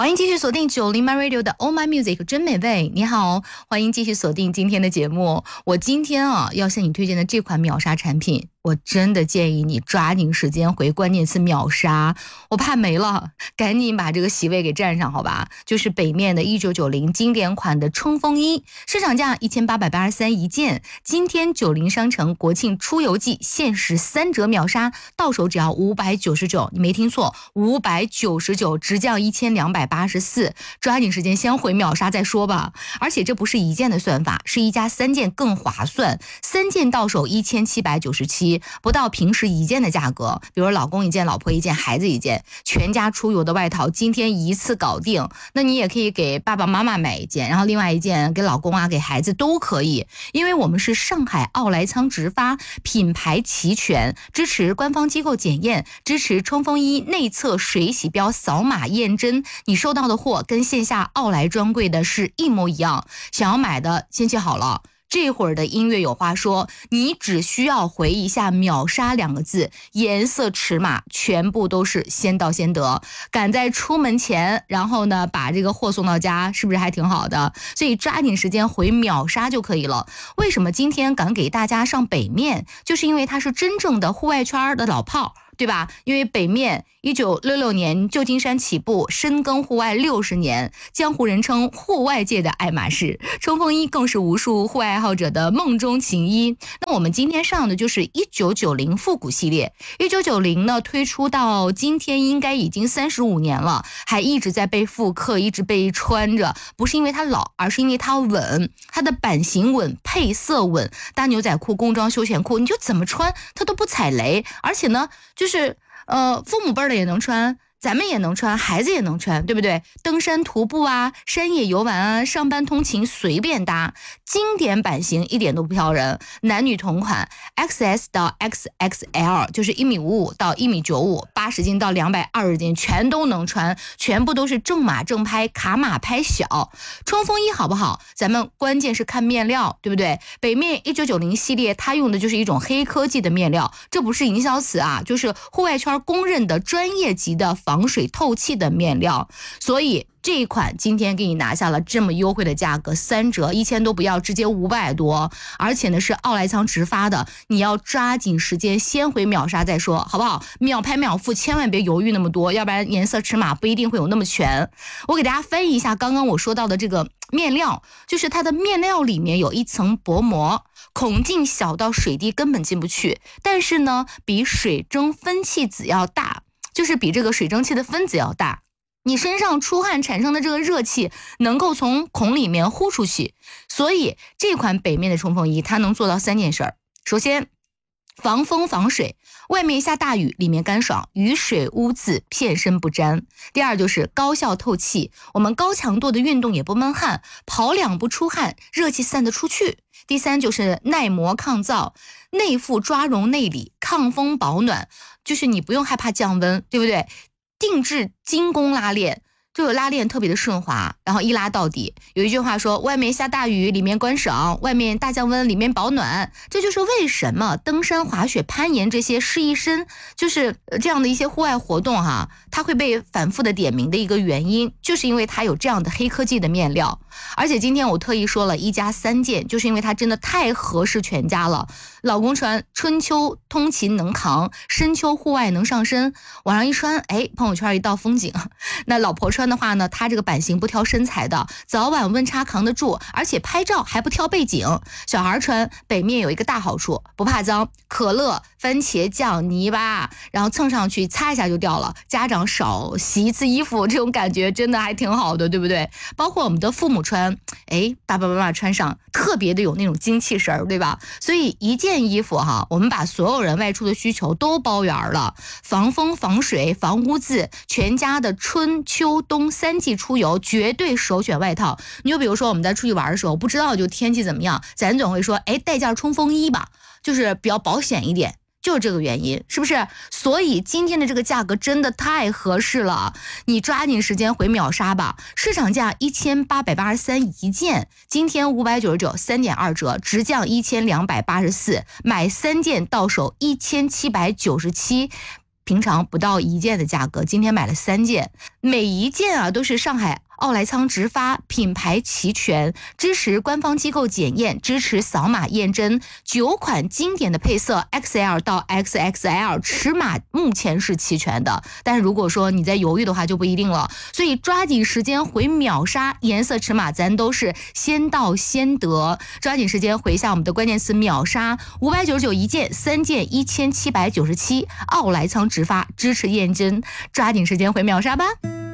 欢迎继续锁定90 My Radio 的 Oh My Music 真美味。你好，欢迎继续锁定今天的节目。我今天要向你推荐的这款秒杀产品，我真的建议你抓紧时间回关键词秒杀，我怕没了，赶紧把这个席位给占上，好吧？就是北面的1990经典款的冲锋衣，市场价1883一件，今天90商城国庆出游季限时3折秒杀，到手只要599，你没听错，599，直降1284，抓紧时间先回秒杀再说吧。而且这不是一件的算法，是一加3件更划算，3件到手1797，不到平时一件的价格。比如老公一件，老婆一件，孩子一件，全家出游的外套今天一次搞定。那你也可以给爸爸妈妈买一件，然后另外一件给老公啊，给孩子都可以。因为我们是上海奥莱仓直发，品牌齐全，支持官方机构检验，支持冲锋衣内侧水洗标扫码验真，你收到的货跟线下奥莱专柜的是一模一样。想要买的先记好了，这会儿的音乐有话说，你只需要回一下秒杀2个字，颜色尺码全部都是先到先得，赶在出门前，然后呢把这个货送到家，是不是还挺好的？所以抓紧时间回秒杀就可以了。为什么今天敢给大家上北面，就是因为它是真正的户外圈的老炮，对吧？因为北面1966年旧金山起步，深耕户外60年，江湖人称户外界的爱马仕，冲锋衣更是无数户外爱好者的梦中情衣。那我们今天上的就是1990复古系列，1990呢推出到今天应该已经35年了，还一直在被复刻，一直被穿着，不是因为它老，而是因为它稳，它的版型稳，配色稳，大牛仔裤、工装休闲裤，你就怎么穿它都不踩雷，而且呢就是父母辈的也能穿，咱们也能穿，孩子也能穿，对不对？登山徒步啊，山野游玩啊，上班通勤随便搭，经典版型一点都不挑人，男女同款 XS 到 XXL， 就是1.55米到1.95米，80斤到220斤全都能穿，全部都是正码正拍，卡码拍小。冲锋衣好不好？咱们关键是看面料，对不对？北面1990系列它用的就是一种黑科技的面料，这不是营销词啊，就是户外圈公认的专业级的防水透气的面料。所以这一款今天给你拿下了这么优惠的价格，3折，1000都不要，直接500多，而且呢是奥莱仓直发的，你要抓紧时间先回秒杀再说，好不好？秒拍秒付，千万别犹豫那么多，要不然颜色尺码不一定会有那么全。我给大家翻译一下刚刚我说到的这个面料，就是它的面料里面有一层薄膜，孔径小到水滴根本进不去，但是呢比水蒸分气子要大，就是比这个水蒸气的分子要大，你身上出汗产生的这个热气能够从孔里面呼出去。所以这款北面的冲锋衣它能做到3件事。首先防风防水，外面下大雨，里面干爽，雨水污渍片身不沾。第二就是高效透气，我们高强度的运动也不闷汗，跑2步出汗，热气散得出去。第三就是耐磨抗燥，内附抓绒内里，抗风保暖，就是你不用害怕降温，对不对？定制精工拉链，这个拉链特别的顺滑，然后一拉到底。有一句话说，外面下大雨，里面干爽，外面大降温，里面保暖。这就是为什么登山、滑雪、攀岩这些试一身，就是这样的一些户外活动它会被反复的点名的一个原因，就是因为它有这样的黑科技的面料。而且今天我特意说了1加3件，就是因为它真的太合适全家了。老公穿春秋通勤能扛，深秋户外能上身，晚上一穿，朋友圈一道风景。那老婆穿的话呢，它这个版型不挑身材的，早晚温差扛得住，而且拍照还不挑背景。小孩穿北面有一个大好处，不怕脏，可乐、番茄酱、泥巴，然后蹭上去擦一下就掉了，家长少洗一次衣服，这种感觉真的还挺好的，对不对？包括我们的父母穿，爸爸妈妈穿上特别的有那种精气神儿，对吧？所以一件衣服我们把所有人外出的需求都包圆了，防风防水防污渍，全家的春秋冬3季出游绝对首选外套。你就比如说我们在出去玩的时候，不知道就天气怎么样，咱总会说带件冲锋衣吧，就是比较保险一点，就是这个原因，是不是？所以今天的这个价格真的太合适了，你抓紧时间回秒杀吧。市场价1883一件，今天599，3.2折，直降1284，买3件到手1797。 平常不到1件的价格，今天买了3件，每一件啊都是上海奥莱仓直发，品牌齐全，支持官方机构检验，支持扫码验真，9款经典的配色 XL 到 XXL 尺码目前是齐全的，但是如果说你在犹豫的话就不一定了，所以抓紧时间回秒杀，颜色尺码咱都是先到先得，抓紧时间回一下我们的关键词秒杀，599一件，3件1797，奥莱仓直发，支持验真，抓紧时间回秒杀吧。